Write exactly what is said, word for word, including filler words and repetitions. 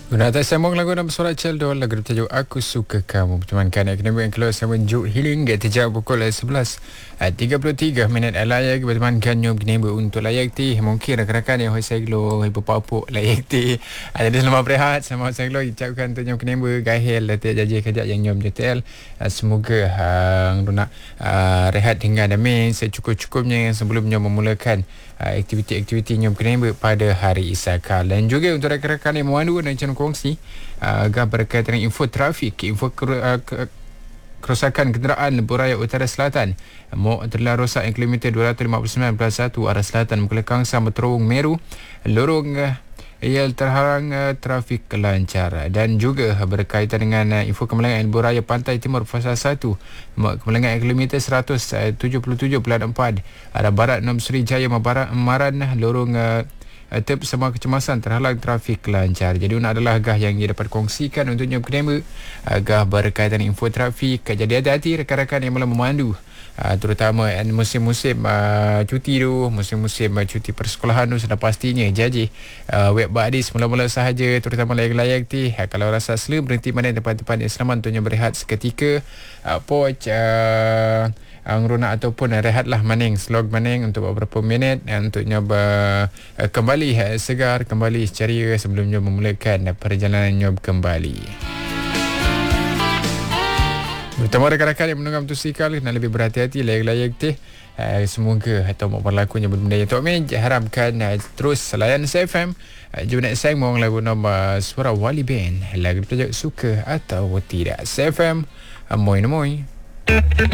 Guna atas sambung lagu dalam surat Celdo, lagu bertajuk Aku Suka Kamu. Bertemankan akademi yang keluar sama Juk Healing terjawab pukul sebelas tiga puluh tiga minit layak bertemankan Nyob Gneba untuk layak ti. Mungkin rakan-rakan yang saya gelo ibu papuk layak ti ada selamat berehat sama saya gelo ucapkan untuk Nyob Gneba gahil letak janji kejap yang Nyob jetel. Semoga hang uh, nak uh, rehat hingga dami secukup-cukupnya sebelumnya memulakan uh, aktiviti-aktiviti Nyob Gneba pada hari Isakal. Dan juga untuk rakan-rakan yang memandu dan channel kongsi uh, agak berkaitan dengan info trafik, info ker, uh, ke, kerosakan kenderaan Lebuh Raya Utara Selatan. Mok telah rosak yang kilometer dua ratus lima puluh sembilan plus satu arah selatan Meklekang sama Terowong Meru. Lorong uh, ia terhalang uh, trafik lancar. Dan juga uh, berkaitan dengan uh, info kemalangan Lebuh Raya Pantai Timur fasa satu. Mok kemalangan kilometer seratus tujuh puluh tujuh perpuluhan empat arah barat Nom Sri Jaya Mabarat Maran. Lorong uh, Tep bersama kecemasan terhalang trafik lancar. Jadi ini adalah agah yang ia dapat kongsikan untuk Nyob Gneba, agah berkaitan info trafik. Jadi hati-hati rakan-rakan yang malah memandu, terutama musim-musim uh, cuti tu, musim-musim uh, cuti persekolahan tu sudah pastinya jadi uh, web badis mula-mula sahaja, terutama layak-layak ti. Uh, kalau rasa sela berhenti mana tempat-tempat yang selamat untuknya berehat seketika. Uh, Poch uh, ngerunak ataupun uh, rehatlah maning slog maning untuk beberapa minit uh, untuk nyoba uh, kembali uh, segar, kembali ceria sebelumnya memulakan uh, perjalanan nyob kembali. Bertemu rakan-rakan yang menunggang motosikal nak lebih berhati-hati layak-layak teh. Uh, semoga atau mau berlakunya benda yang Tok Min harapkan uh, terus layan S F M. Uh, jom nak sayang mohon lagu nama Suara Wali Band, lagu bertajuk Suka Atau Tidak. S F M, uh, moi moi.